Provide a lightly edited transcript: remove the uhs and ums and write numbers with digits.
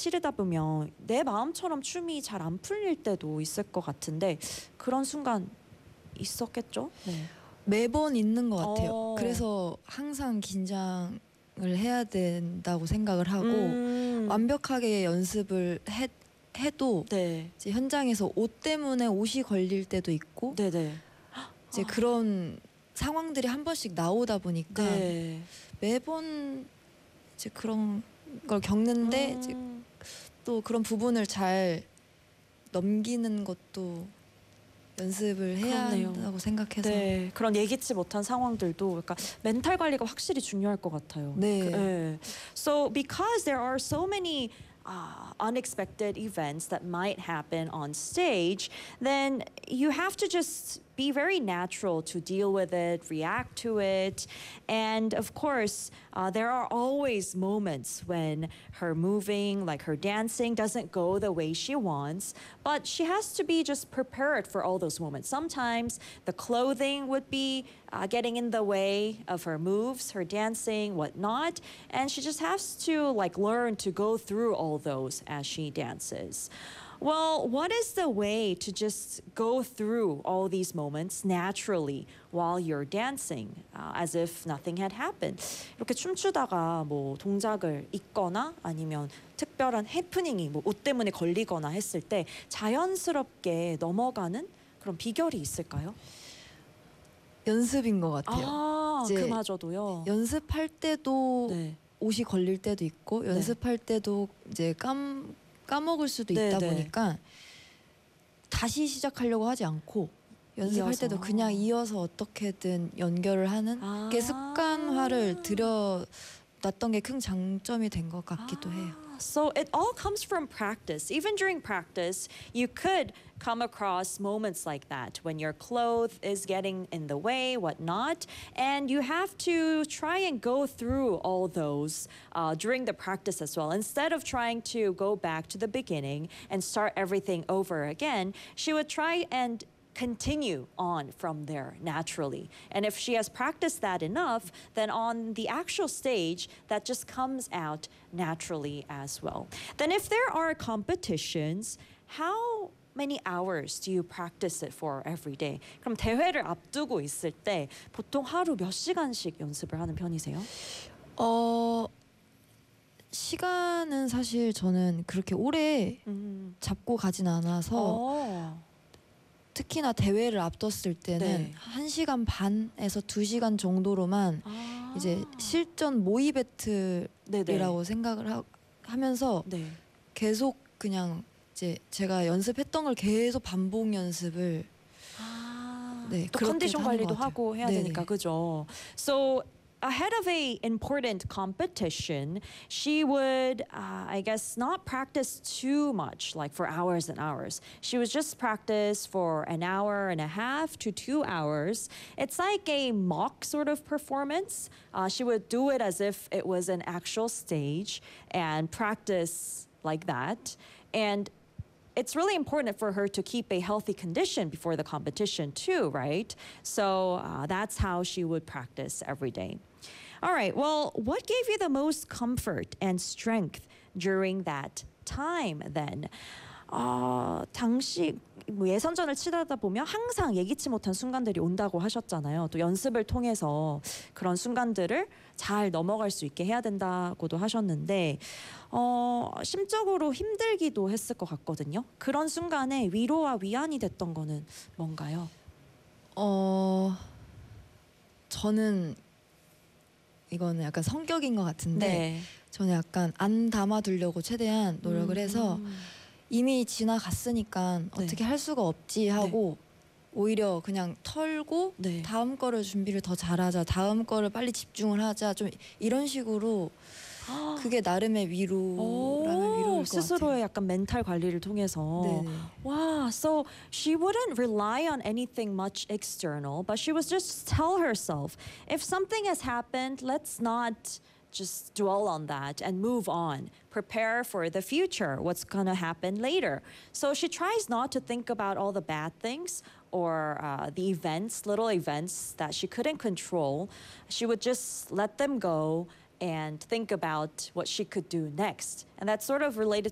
치르다 보면 내 마음처럼 춤이 잘 안 풀릴 때도 있을 것 같은데 그런 순간 있었겠죠? 네. 매번 있는 것 같아요. 어. 그래서 항상 긴장을 해야 된다고 생각을 하고 완벽하게 연습을 해도 네. 이제 현장에서 옷 때문에 옷이 걸릴 때도 있고 네네. 이제 그런 상황들이 한 번씩 나오다 보니까 네. 매번 이제 그런 걸 겪는데 이제 또 그런 부분을 잘 넘기는 것도 연습을 해야 그렇네요. 한다고 생각해서 네, 그런 예기치 못한 상황들도 그러니까 멘탈 관리가 확실히 중요할 것 같아요. 네. 네. So because there are so many unexpected events that might happen on stage, then you have to just be very natural to deal with it, react to it. And of course, there are always moments when her moving, like her dancing, doesn't go the way she wants. But she has to be just prepared for all those moments. Sometimes the clothing would be getting in the way of her moves, her dancing, whatnot. And she just has to like learn to go through all those as she dances. Well, what is the way to just go through all these moments naturally while you're dancing, as if nothing had happened? 이렇게 춤추다가 뭐 동작을 잊거나 아니면 특별한 해프닝이 뭐 옷 때문에 걸리거나 했을 때 자연스럽게 넘어가는 그런 비결이 있을까요? 연습인 것 같아요. 아, 이제 그마저도요. 연습할 때도 네. 옷이 걸릴 때도 있고 연습할 때도 이제 까먹을 수도 있다 네, 네. 보니까 다시 시작하려고 하지 않고 연습할 이어서. 때도 그냥 이어서 어떻게든 연결을 하는 게 습관화를 들여놨던 게 큰 장점이 된 것 같기도 해요. So it all comes from practice. Even during practice, you could come across moments like that when your clothes is getting in the way, whatnot, and you have to try and go through all those during the practice as well. Instead of trying to go back to the beginning and start everything over again, she would try and continue on from there naturally. And if she has practiced that enough, then on the actual stage, that just comes out naturally as well. Then if there are competitions, how many hours do you practice it for every day? 그럼 대회를 앞두고 있을 때 보통 하루 몇 시간씩 연습을 하는 편이세요? 시간은 사실 저는 그렇게 오래 잡고 가진 않아서 특히나 대회를 앞뒀을 때는 네. 1시간 반에서 2시간 정도로만 이제 실전 모의 배틀이라고 생각을 하면서 네. 계속 그냥 이제 제가 연습했던 걸 계속 반복 연습을 네, 또 그렇게 컨디션 하는 관리도 것 같아요. 하고 해야 네네. 되니까 그죠. So ahead of a important competition, she would, I guess, not practice too much, like for hours and hours. She would just practice for an hour and a half to 2 hours. It's like a mock sort of performance. She would do it as if it was an actual stage and practice like that. And it's really important for her to keep a healthy condition before the competition too, right? So that's how she would practice every day. All right, well, what gave you the most comfort and strength during that time then? 당시 뭐 예선전을 치르다 보면 항상 예기치 못한 순간들이 온다고 하셨잖아요. 또 연습을 통해서 그런 순간들을 잘 넘어갈 수 있게 해야 된다고도 하셨는데 심적으로 힘들기도 했을 것 같거든요. 그런 순간에 위로와 위안이 됐던 거는 뭔가요? 저는 이거는 약간 성격인 것 같은데 네. 저는 약간 안 담아두려고 최대한 노력을 해서 이미 지나갔으니까 어떻게 할 수가 없지 하고 오히려 그냥 털고 다음 거를 준비를 더 잘하자, 다음 거를 빨리 집중을 하자, 좀 이런 식으로 그게 나름의 위로라면 위로일 것 스스로의 같아요. 약간 멘탈 관리를 통해서. 네네. Wow, so she wouldn't rely on anything much external, but she was just tell herself, if something has happened, let's not just dwell on that and move on. Prepare for the future, what's gonna happen later. So she tries not to think about all the bad things or the events, little events that she couldn't control. She would just let them go and think about what she could do next. And that's sort of related